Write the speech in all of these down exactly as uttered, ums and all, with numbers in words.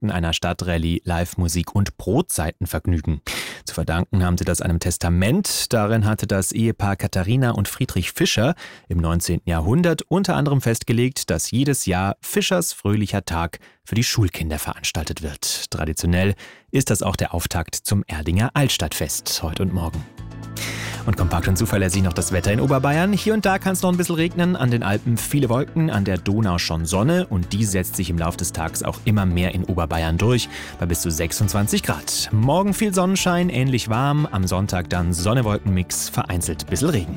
Märkten, einer Stadtrallye, Live-Musik und Brotseitenvergnügen. Zu verdanken haben sie das einem Testament. Darin hatte das Ehepaar Katharina und Friedrich Fischer im neunzehnten Jahrhundert unter anderem festgelegt, dass jedes Jahr Fischers fröhlicher Tag für die Schulkinder veranstaltet wird. Traditionell ist das auch der Auftakt zum Erdinger Altstadtfest heute und morgen. Und kompakt und zuverlässig noch das Wetter in Oberbayern. Hier und da kann es noch ein bisschen regnen, an den Alpen viele Wolken, an der Donau schon Sonne und die setzt sich im Laufe des Tages auch immer mehr in Oberbayern durch, bei bis zu sechsundzwanzig Grad. Morgen viel Sonnenschein, ähnlich warm, am Sonntag dann Sonne-Wolken-Mix, vereinzelt bisschen Regen.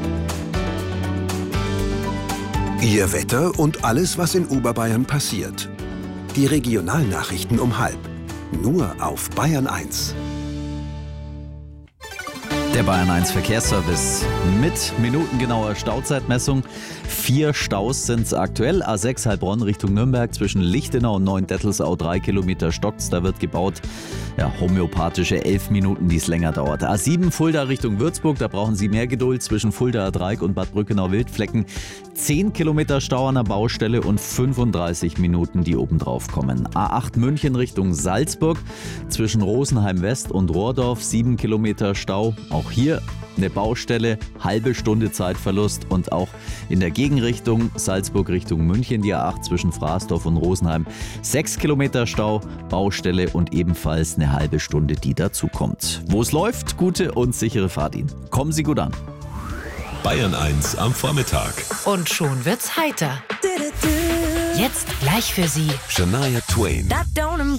Ihr Wetter und alles, was in Oberbayern passiert. Die Regionalnachrichten um halb. Nur auf Bayern eins. Der Bayern eins Verkehrsservice mit minutengenauer Stauzeitmessung. Vier Staus sind es aktuell. A sechs Heilbronn Richtung Nürnberg zwischen Lichtenau und Neuendettelsau drei Kilometer stockt's. Da wird gebaut. Ja, homöopathische elf Minuten, die es länger dauert. A sieben Fulda Richtung Würzburg, da brauchen Sie mehr Geduld zwischen Fuldaer Dreieck und Bad Brückenau-Wildflecken. zehn Kilometer Stau an der Baustelle und fünfunddreißig Minuten, die obendrauf kommen. A acht München Richtung Salzburg zwischen Rosenheim West und Rohrdorf sieben Kilometer Stau. Auch hier eine Baustelle, halbe Stunde Zeitverlust und auch in der Gegenrichtung Salzburg Richtung München die A acht zwischen Fraßdorf und Rosenheim sechs Kilometer Stau, Baustelle und ebenfalls eine halbe Stunde, die dazukommt. Wo es läuft, gute und sichere Fahrt Ihnen. Kommen Sie gut an. Bayern eins am Vormittag. Und schon wird's heiter. Jetzt gleich für Sie Shania Twain.